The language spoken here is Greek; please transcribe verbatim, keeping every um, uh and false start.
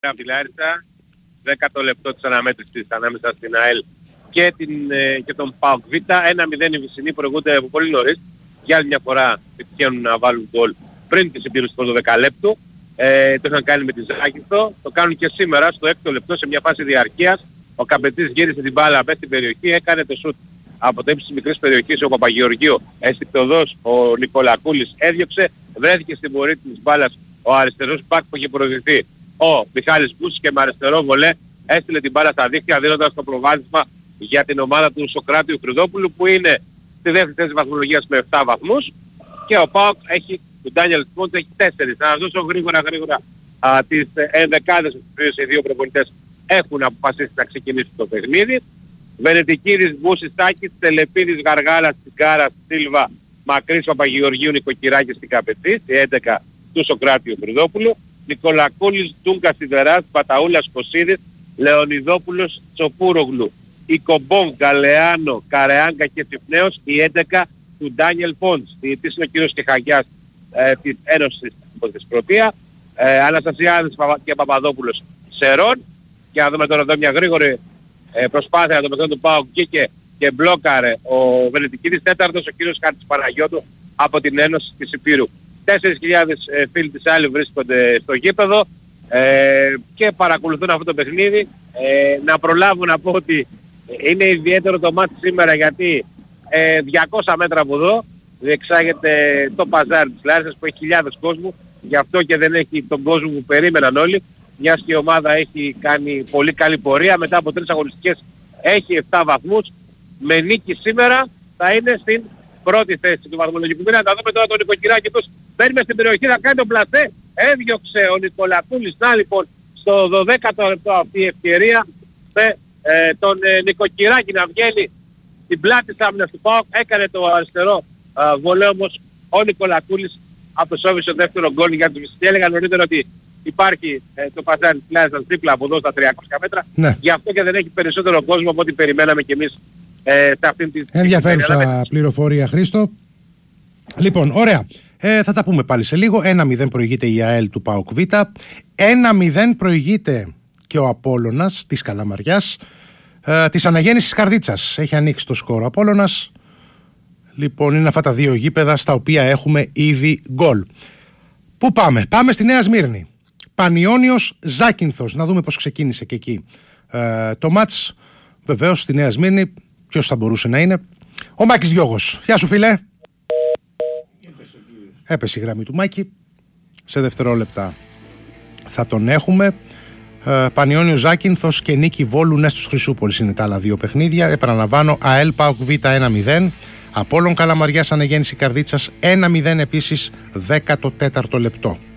από τη Λάρισα, δέκατο λεπτό της αναμέτρησης ανάμεσα στην ΑΕΛ και, την, ε, και τον ΠΑΟΚ Β. ένα μηδέν οι Βυσσινοί προηγούνται από πολύ νωρίς. Για άλλη μια φορά πετυχαίνουν να βάλουν γκολ πριν τη συμπλήρωση του δεκαλέπτου. Ε, το είχαν κάνει με τη Ζάκυνθο. Το κάνουν και σήμερα στο έκτο λεπτό σε μια φάση διαρκείας. Ο Καπετής γύρισε την μπάλα μέσα στην περιοχή, έκανε το σουτ από το ύψος της μικρής περιοχής. Ο Παπαγεωργίου αισθηκτοδός, ο Νικολακούλης έδιωξε, βρέθηκε στην πορεία της μπάλας ο αριστερός μπακ που είχε προηγηθεί. Ο Μιχάλης Μπούσης και με αριστερό βολέ έστειλε την μπάλα στα δίχτυα δίνοντας το προβάδισμα για την ομάδα του Σοκράτιου Χρυδόπουλου που είναι στη δεύτερη θέση βαθμολογίας με επτά βαθμούς και ο ΠΑΟΚ έχει, του Ντάνιελ Σπόντς έχει τέσσερα. Θα δώσω γρήγορα γρήγορα α, τις ενδεκάδες που οι δύο προπονητές έχουν αποφασίσει να ξεκινήσουν το παιχνίδι. Βενετικίδης, Μπούσης, Σάκης, Τελεπίδης, Γαργάλας, Τσιγκάρας, Σίλβα, Μακρύς, Παπαγεωργίου, Νοικοκυράκης στην Καπετή, στη έντεκα του Σοκράτιου Χρυδόπουλου. Νικολακούλης, Ντούγκας, Σιδεράς, Παταούλας, Κωσίδης, Λεωνιδόπουλος, Τσοπούρογλου, Ικομπόν, Γκαλεάνο, Καρεάνκα και Τσιφνέος, η έντεκα του Ντάνιελ Πόντς. Διαιτής είναι ο κύριος Κεχαγιάς ε, της Ένωσης της Πρωτεία, ε, Αναστασιάδης και Παπαδόπουλος Σερών. Και να δούμε τώρα εδώ μια γρήγορη ε, προσπάθεια να το παιχνίδι του ΠΑΟΚ και, και μπλόκαρε ο Βενετικίδης. Τέταρτος ο κύριος Χάρτης Παναγιώτου από την Ένωση της Υπήρου. τέσσερις χιλιάδες ε, φίλοι της ΑΕΛ βρίσκονται στο γήπεδο ε, και παρακολουθούν αυτό το παιχνίδι. Ε, να προλάβουν να πω ότι είναι ιδιαίτερο το μάτι σήμερα γιατί ε, διακόσια μέτρα από εδώ διεξάγεται το παζάρ της Λάρισας που έχει χιλιάδες κόσμου. Γι' αυτό και δεν έχει τον κόσμο που περίμεναν όλοι. Μιας και η ομάδα έχει κάνει πολύ καλή πορεία. Μετά από τρεις αγωνιστικές έχει επτά βαθμούς. Με νίκη σήμερα θα είναι στην πρώτη θέση του βαθμολογικού πίνακα. Να δούμε τώρα τον Νοικοκυράκη τους. Μπαίνει μες στην περιοχή, θα κάνει τον πλασέ. Έδιωξε ο Νικολακούλης. Να λοιπόν στο δωδέκατο λεπτό αυτή η ευκαιρία με ε, τον ε, Νικοκυράκη να βγαίνει στην πλάτη της άμυνας του ΠΑΟΚ. Έκανε το αριστερό ε, βολέ όμως ο Νικολακούλης απεσόβησε το δεύτερο γκολ για τους Βυσσινοί. Έλεγα νωρίτερα ότι υπάρχει ε, το παζάρι της Λάρισας δίπλα από εδώ στα τριακόσια μέτρα. Ναι. Γι' αυτό και δεν έχει περισσότερο κόσμο από ό,τι περιμέναμε κι εμείς ε, σε αυτήν την... Ενδιαφέρουσα πληροφορία, Χρήστο. Λοιπόν, ωραία. Ε, θα τα πούμε πάλι σε λίγο. ένα μηδέν προηγείται η ΑΕΛ του ΠΑΟΚ Β. ένα μηδέν προηγείται και ο Απόλλωνας της Καλαμαριάς ε, της Αναγέννησης Καρδίτσας. Έχει ανοίξει το σκορ ο Απόλλωνας. Λοιπόν, είναι αυτά τα δύο γήπεδα στα οποία έχουμε ήδη γκολ. Πού πάμε? Πάμε στη Νέα Σμύρνη. Πανιώνιος Ζάκυνθος. Να δούμε πώς ξεκίνησε και εκεί ε, το μάτς. Βεβαίως στη Νέα Σμύρνη ποιος θα μπορούσε να είναι? Ο Μάκης Διώγος. Γεια σου φίλε. Έπεσε η γραμμή του Μάκη. Σε δευτερόλεπτα θα τον έχουμε. ε, Πανιώνιος Ζάκυνθος και Νίκη Βόλου Νέστος Χρυσούπολης είναι τα άλλα δύο παιχνίδια. Επαναλαμβάνω, ΑΕΛ ΠΑΟΚ Β ένα μηδέν, Απόλλων Καλαμαριάς Αναγέννηση Καρδίτσας ένα μηδέν επίσης, δέκατο τέταρτο λεπτό.